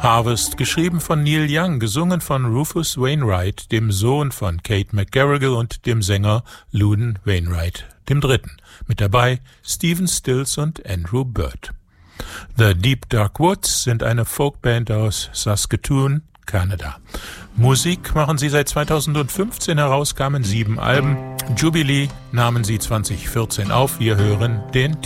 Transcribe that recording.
Harvest, geschrieben von Neil Young, gesungen von Rufus Wainwright, dem Sohn von Kate McGarrigle und dem Sänger Loudon Wainwright III. Mit dabei Stephen Stills und Andrew Bird. The Deep Dark Woods sind eine Folkband aus Saskatoon, Kanada. Musik machen sie seit 2015 heraus, kamen 7 Alben. Jubilee nahmen sie 2014 auf. Wir hören den